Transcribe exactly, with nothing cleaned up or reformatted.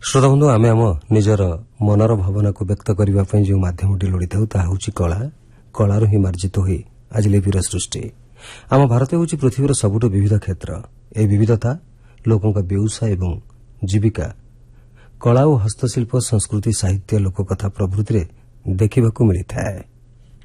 श्रोताबंधु आमे आम निजर मनर भावना को व्यक्त करने जो मध्यमटी लोड़ी था ताहा होची कला कलारू ही मार्जित होई आज लिपिर सृष्टि आम भारत हूँ पृथ्वीर सबुठ विविध क्षेत्र ए विविधता लोकों व्यवसाय एवं जीविका कला और हस्तशिल्प संस्कृति साहित्य लोककथा प्रभृति देखा मिलता है।